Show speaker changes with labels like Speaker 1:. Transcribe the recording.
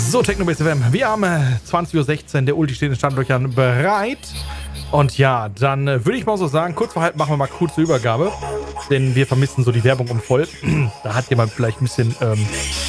Speaker 1: So, Technobase FM, wir haben 20:16 Uhr, der Ulti steht in Startlöchern bereit. Und ja, dann würde ich mal so sagen, kurz vor halb machen wir mal kurze Übergabe. Denn wir vermissen so die Werbung um voll. Da hat jemand vielleicht ein bisschen